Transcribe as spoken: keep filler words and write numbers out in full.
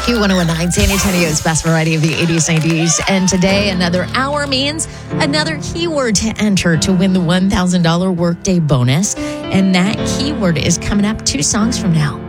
Q one oh one nine, San Antonio's best variety of the eighties, nineties. And today, another hour means another keyword to enter to win the one thousand dollars workday bonus. And that keyword is coming up two songs from now.